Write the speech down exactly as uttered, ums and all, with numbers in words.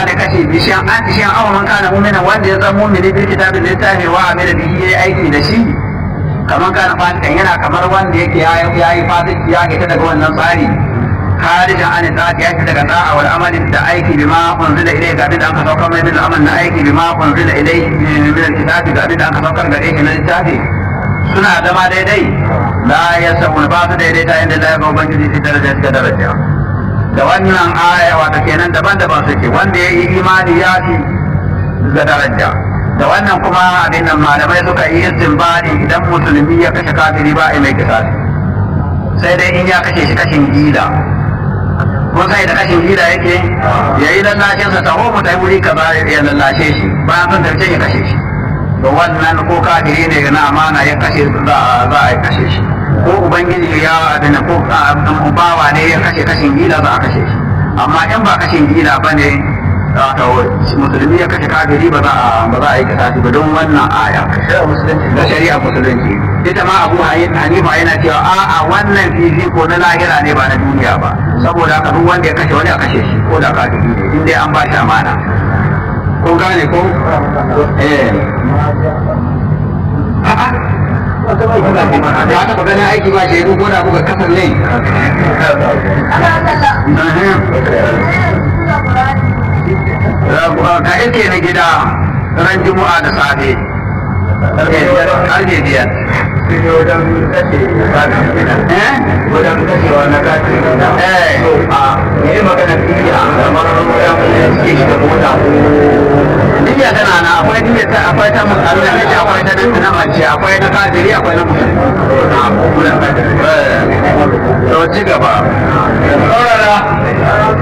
mutane kashi biyu shan an shan awa man kana mu'mina wanda ya zama mu'mini bil kitabi littafi wa amila bihi yayi aiki da shi kamar kana fasikan yana kamar wanda yake yayi fasiki ya ke daga wannan tsari kharijan an ta'ati ya ke daga da'a wal amali da aiki bima unzila ilayka ga bidan ka saukar mai bil amal na aiki bima unzila ilayhi min kitabi ga bidan ka saukar gare shi na littafi suna zama daidai la yasabu ba su daidai ta inda Allah ya ubangiji shi daraja ga daraja da wannan aya wata kenan daban-daban suke wanda ya yi imani ya fi ga daraja da wannan kuma abin nan malamai suka yi istinbadi idan musulmi ya kashe kafiri ba a mai kisasi sai dai in ya kashe shi kashin gida kun sai da kashin gida yake ya yi lallashin sa taho mu tai wuri ka ba ya lallashe shi bayan sun tarce ya kashe shi to wannan ko kafiri ne na amana ya kashe za a kashe shi ko ubangiji ya abin ko bawa ne ya kashe kashin gida za a kashe shi amma in ba kashin gida ba ne musulmi ya kashe kafiri ba za a ba za a yi kasasi ba don wannan aya da shari'a musulunci ita ma abu hanifa yana cewa a'a wannan fifiko na lahira ne ba na duniya ba saboda haka duk wanda ya kashe wani a kashe shi ko da kafiri ne in dai an ba shi amana ko gane ko eh a'a ya taɓa ganin aiki ba shi ko da kuka kasar ne ka iske na gida ran juma'a da safe karfe biyar wajen kashewa na kafin da a yi magana fiye a kamar suke shiga mota niyya tana na akwai niyya ta akwai ta musulmi ne akwai ta na mace akwai na kafiri akwai na musulmi to ci gaba